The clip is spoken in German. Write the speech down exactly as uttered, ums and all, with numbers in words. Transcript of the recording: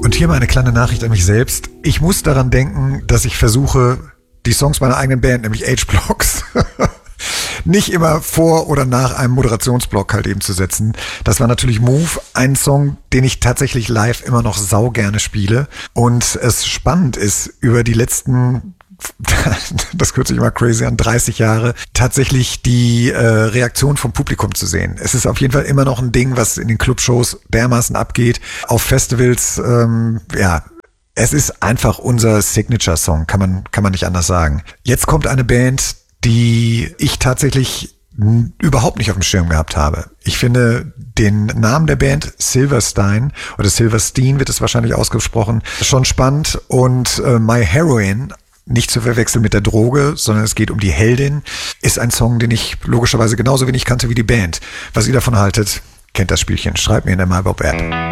Und hier mal eine kleine Nachricht an mich selbst. Ich muss daran denken, dass ich versuche, die Songs meiner eigenen Band, nämlich H-Blocks, nicht immer vor oder nach einem Moderationsblock halt eben zu setzen. Das war natürlich Move, ein Song, den ich tatsächlich live immer noch sau gerne spiele. Und es spannend ist, über die letzten, das hört sich immer crazy an, dreißig Jahre, tatsächlich die äh, Reaktion vom Publikum zu sehen. Es ist auf jeden Fall immer noch ein Ding, was in den Clubshows dermaßen abgeht. Auf Festivals, ähm, ja, es ist einfach unser Signature-Song, kann man, kann man nicht anders sagen. Jetzt kommt eine Band, die ich tatsächlich n- überhaupt nicht auf dem Schirm gehabt habe. Ich finde den Namen der Band Silverstein oder Silverstein wird es wahrscheinlich ausgesprochen, schon spannend. Und äh, My Heroine, nicht zu verwechseln mit der Droge, sondern es geht um die Heldin, ist ein Song, den ich logischerweise genauso wenig kannte wie die Band. Was ihr davon haltet, kennt das Spielchen. Schreibt mir in der MyBob-App.